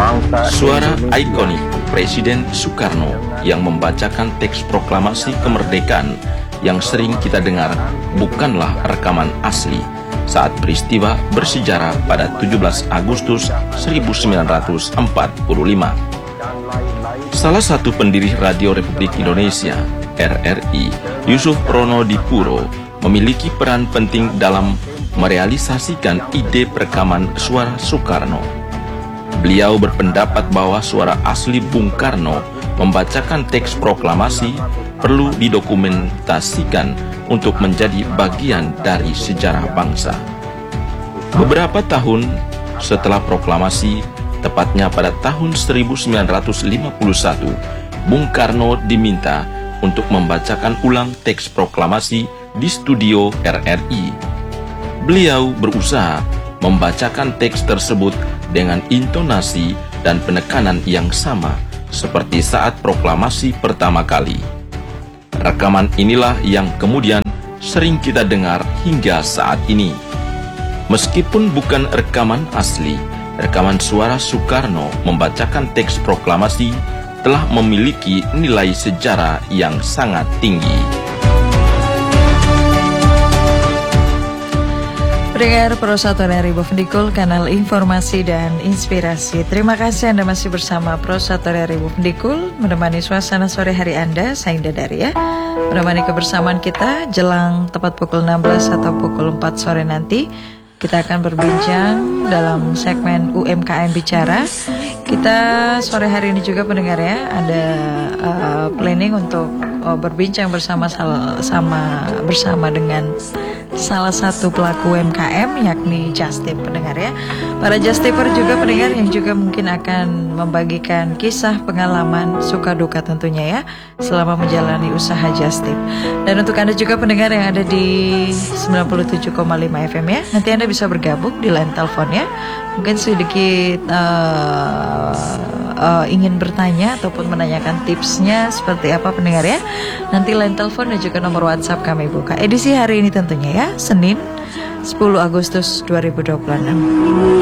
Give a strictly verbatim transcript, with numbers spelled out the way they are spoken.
Suara ikonik Presiden Soekarno yang membacakan teks proklamasi kemerdekaan yang sering kita dengar bukanlah rekaman asli saat peristiwa bersejarah pada tujuh belas Agustus seribu sembilan ratus empat puluh lima. Salah satu pendiri Radio Republik Indonesia, R R I, Yusuf Rono Dipuro, memiliki peran penting dalam merealisasikan ide perekaman suara Soekarno. Beliau berpendapat bahwa suara asli Bung Karno membacakan teks proklamasi perlu didokumentasikan untuk menjadi bagian dari sejarah bangsa. Beberapa tahun setelah proklamasi, tepatnya pada tahun seribu sembilan ratus lima puluh satu, Bung Karno diminta untuk membacakan ulang teks proklamasi di studio R R I. Beliau berusaha membacakan teks tersebut dengan intonasi dan penekanan yang sama seperti saat proklamasi pertama kali. Rekaman inilah yang kemudian sering kita dengar hingga saat ini. Meskipun bukan rekaman asli, rekaman suara Soekarno membacakan teks proklamasi telah memiliki nilai sejarah yang sangat tinggi. Pendengar Pro satu R R I Bofendikul, kanal informasi dan inspirasi. Terima kasih Anda masih bersama Pro satu R R I Bofendikul, menemani suasana sore hari Anda. Saya Indah Daria, menemani kebersamaan kita jelang tepat pukul enam belas atau pukul empat sore nanti. Kita akan berbincang dalam segmen U M K M Bicara. Kita sore hari ini juga pendengar ya, ada uh, planning untuk uh, berbincang bersama sama bersama dengan salah satu pelaku U M K M, yakni Justip, pendengar ya. Para Justiper juga pendengar yang juga mungkin akan membagikan kisah pengalaman suka duka tentunya ya selama menjalani usaha Justip. Dan untuk Anda juga pendengar yang ada di sembilan puluh tujuh koma lima F M ya, nanti Anda bisa bergabung di line teleponnya. Mungkin sedikit uh, uh, ingin bertanya ataupun menanyakan tipsnya seperti apa pendengar ya. Nanti line telepon dan juga nomor WhatsApp kami buka. Edisi hari ini tentunya ya, Senin sepuluh Agustus dua ribu dua puluh enam.